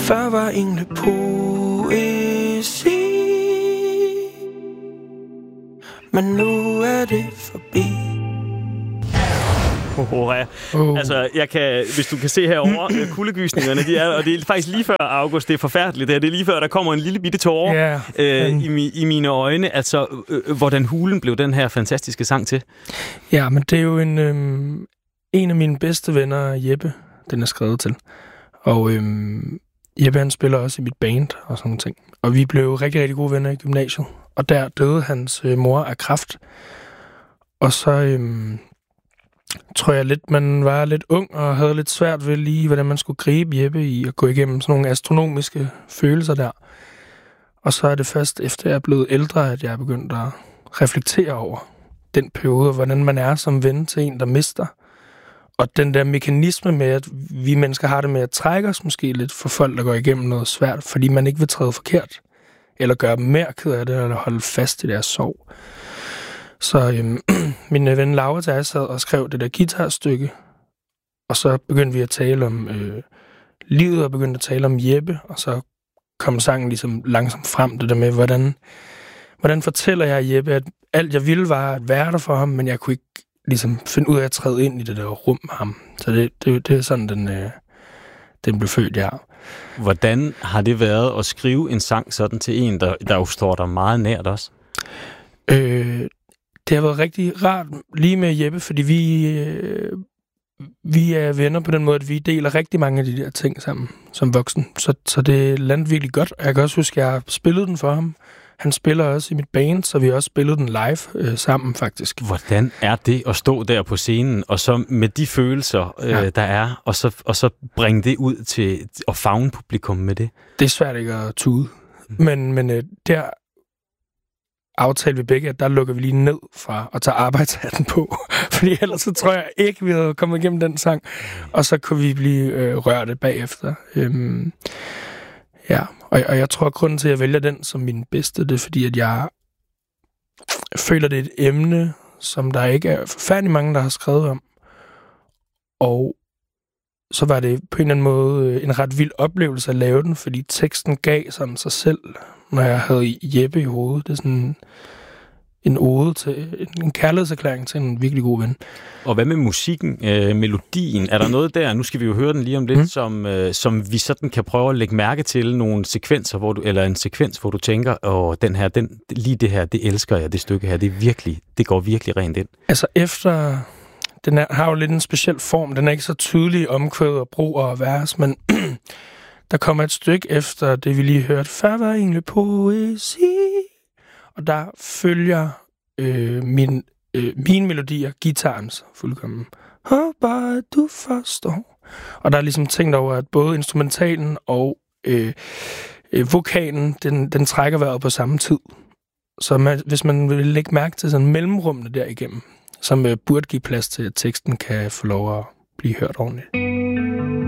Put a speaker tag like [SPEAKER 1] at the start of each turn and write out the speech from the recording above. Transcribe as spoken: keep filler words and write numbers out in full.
[SPEAKER 1] Før var engle poesi, men nu er det forbi.
[SPEAKER 2] Oh, ja. oh. Altså, jeg kan, hvis du kan se herovre, kuldegysningerne, de er, og det er faktisk lige før august, det er forfærdeligt, det er, det er lige før, der kommer en lille bitte tåre
[SPEAKER 1] yeah.
[SPEAKER 2] øh, i, i mine øjne. Altså, øh, hvordan Hulen blev den her fantastiske sang til?
[SPEAKER 1] Ja, men det er jo en, øhm, en af mine bedste venner, Jeppe, den er skrevet til. Og øhm, Jeppe, han spiller også i mit band og sådan noget ting. Og vi blev rigtig, rigtig gode venner i gymnasiet. Og der døde hans øh, mor af kræft. Og så øhm, tror jeg lidt, man var lidt ung og havde lidt svært ved lige, hvordan man skulle gribe Jeppe i at gå igennem sådan nogle astronomiske følelser der. Og så er det først efter jeg er blevet ældre, at jeg er begyndt at reflektere over den periode, hvordan man er som ven til en, der mister. Og den der mekanisme med, at vi mennesker har det med at trække os måske lidt for folk, der går igennem noget svært, fordi man ikke vil træde forkert, eller gøre dem mere ked af det, eller holde fast i deres sorg. Så øhm, min ven Laura, der sad og skrev det der guitarstykke, og så begyndte vi at tale om øh, livet, og begyndte at tale om Jeppe, og så kom sangen ligesom langsomt frem, det der med, hvordan, hvordan fortæller jeg Jeppe, at alt jeg ville var at være der for ham, men jeg kunne ikke ligesom finde ud af at træde ind i det der rum med ham. Så det, det, det er sådan, den, øh, den blev født, ja.
[SPEAKER 2] Hvordan har det været at skrive en sang sådan til en, der, der jo står der meget nært også?
[SPEAKER 1] Øh, det har været rigtig rart lige med Jeppe, fordi vi, øh, vi er venner på den måde, at vi deler rigtig mange af de der ting sammen som voksen. Så, så det landede virkelig godt. Jeg kan også huske, at jeg har spillet den for ham. Han spiller også i mit band, så vi har også spillet den live øh, sammen, faktisk.
[SPEAKER 2] Hvordan er det at stå der på scenen, og så med de følelser, øh, ja. der er, og så, og så bringe det ud til at favne publikum med det?
[SPEAKER 1] Det er svært ikke at tude. Mm. Men, men øh, der aftalte vi begge, at der lukker vi lige ned fra at tage arbejdshatten på. Fordi ellers så tror jeg ikke, vi havde kommet igennem den sang. Og så kunne vi blive øh, rørte bagefter. Øhm, ja, og, og jeg tror, at grunden til, at jeg vælger den som min bedste, det er fordi, at jeg føler, det er et emne, som der ikke er forfærdelig mange, der har skrevet om. Og så var det på en eller anden måde en ret vild oplevelse at lave den, fordi teksten gav sådan sig selv, når jeg havde Jeppe i hovedet. Det er sådan en ode til, en kærlighedserklæring til en virkelig god ven.
[SPEAKER 2] Og hvad med musikken, øh, melodien? Er der noget der, nu skal vi jo høre den lige om lidt, mm. som, øh, som vi sådan kan prøve at lægge mærke til nogle sekvenser, hvor du, eller en sekvens, hvor du tænker, åh, den her, den, lige det her, det elsker jeg, det stykke her, det er virkelig, det går virkelig rent ind.
[SPEAKER 1] Altså efter, den er, har jo lidt en speciel form, den er ikke så tydelig omkvæd og brug og vers, men der kommer et stykke efter det, vi lige hørte, før var egentlig poesi, og der følger øh, min, øh, mine melodier, guitarens fuldkommen. Håber, at du forstår. Og der er ligesom tænkt over, at både instrumentalen og øh, øh, vokalen, den, den trækker vejret på samme tid. Så man, hvis man vil lægge mærke til sådan mellemrummene derigennem, som øh, burde give plads til, at teksten kan få lov at blive hørt ordentligt.